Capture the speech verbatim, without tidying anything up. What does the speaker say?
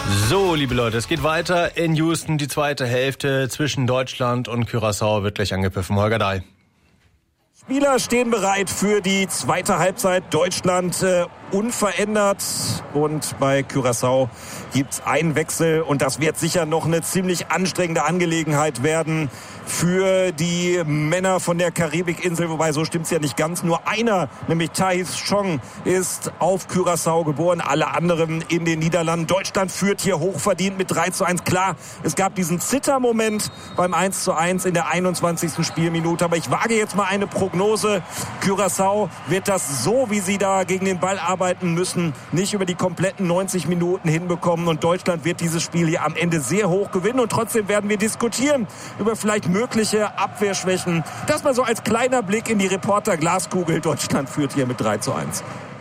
So, liebe Leute, es geht weiter in Houston. Die zweite Hälfte zwischen Deutschland und Curaçao wird gleich angepfiffen. Holger Dahl. Spieler stehen bereit für die zweite Halbzeit. Deutschland äh, unverändert. Und bei Curaçao gibt's einen Wechsel. Und das wird sicher noch eine ziemlich anstrengende Angelegenheit werden für die Männer von der Karibikinsel. Wobei, so stimmt's ja nicht ganz. Nur einer, nämlich Tahith Chong, ist auf Curaçao geboren. Alle anderen in den Niederlanden. Deutschland führt hier hochverdient mit drei zu eins. Klar, es gab diesen Zittermoment beim eins zu eins in der einundzwanzigsten Spielminute. Aber ich wage jetzt mal eine Prognose. Curaçao wird das so, wie sie da gegen den Ball arbeiten müssen, nicht über die kompletten neunzig Minuten hinbekommen. Und Deutschland wird dieses Spiel hier am Ende sehr hoch gewinnen. Und trotzdem werden wir diskutieren über vielleicht mögliche Abwehrschwächen. Das mal so als kleiner Blick in die Reporter-Glaskugel. Deutschland führt hier mit drei zu eins.